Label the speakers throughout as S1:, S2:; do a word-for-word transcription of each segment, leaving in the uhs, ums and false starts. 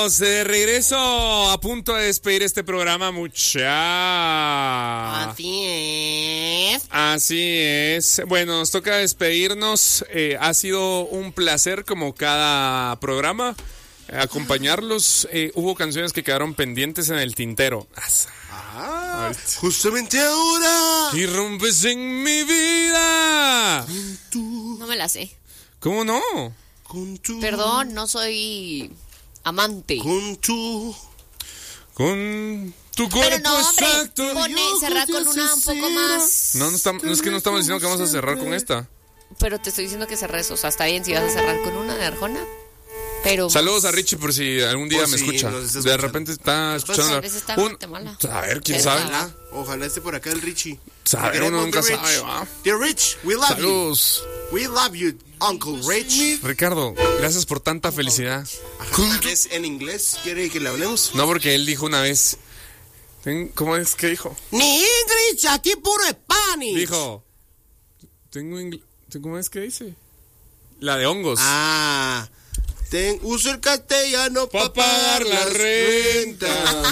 S1: Estamos de regreso, a punto de despedir este programa, mucha.
S2: Así es.
S1: Así es. Bueno, nos toca despedirnos. Eh, ha sido un placer, como cada programa, acompañarlos. Eh, hubo canciones que quedaron pendientes en el tintero.
S2: Ah, justamente ahora.
S1: Y rompes en mi vida.
S3: No me la sé.
S1: ¿Cómo no?
S2: Con tu...
S3: Perdón, no soy amante.
S2: Con tu...
S1: Con tu cuerpo
S3: Pero no, hombre,
S1: exacto.
S3: pone, cerrar con una un poco más.
S1: No, no, estamos, no es que no estamos diciendo que vamos a cerrar con esta.
S3: Pero te estoy diciendo que cerres, o sea, está bien si vas a cerrar con una de Arjona. Pero
S1: saludos a Richie por si algún día
S2: Por
S1: me
S2: si
S1: escucha.
S2: nos está
S1: De
S2: escuchando.
S1: repente está escuchando.
S3: a veces está en
S1: un-
S3: Guatemala.
S1: A ver, quién
S3: Ojalá.
S1: sabe.
S2: Ojalá, ojalá esté por acá el Richie.
S1: Sabe,
S2: Te queremos,
S1: uno nunca
S2: the Rich.
S1: sabe, ¿va?
S2: Dear Rich, we love
S1: Saludos.
S2: you. We love you, Uncle Rich.
S1: Ricardo, gracias por tanta felicidad.
S2: Ajá, una vez en inglés, ¿quiere que le hablemos?
S1: No, porque él dijo una vez. ten- ¿Cómo es que dijo?
S2: Ni English, aquí puro Spanish.
S1: Dijo. Tengo inglés. ¿Cómo es que dice? La de hongos.
S2: Ah, ten, uso el castellano
S1: Pa'
S2: para
S1: pagar la renta.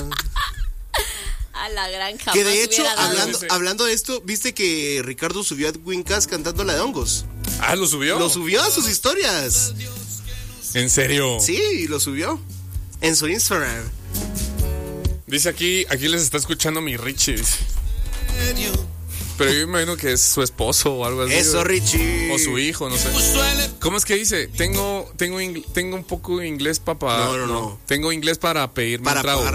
S3: A la gran jamás
S2: Que de hecho,
S3: hubiera dado.
S2: hablando,
S1: ese.
S2: hablando de esto, ¿viste que Ricardo subió a Wincast cantando la de hongos?
S1: Ah, ¿lo subió?
S2: Lo subió a sus historias.
S1: ¿En serio?
S2: Sí, lo subió. En su Instagram.
S1: Dice aquí, aquí les está escuchando mi Richie. Dice. Pero yo me imagino que es su esposo o algo así.
S2: Eso, Richie.
S1: O su hijo, no sé. ¿Cómo es que dice? Tengo, tengo, ingl- tengo un poco de inglés para...
S2: No, no, no.
S1: Tengo inglés para pedirme
S2: Para
S1: un trago.
S2: pagar